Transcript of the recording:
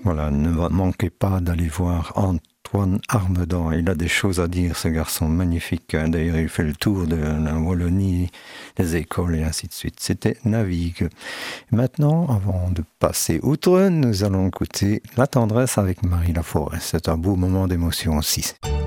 Voilà, ne manquez pas d'aller voir Antoine Armedan. Il a des choses à dire, ce garçon magnifique. D'ailleurs, il fait le tour de la Wallonie, les écoles et ainsi de suite. C'était Navigue. Maintenant, avant de passer outre, nous allons écouter La tendresse avec Marie Laforêt. C'est un beau moment d'émotion aussi.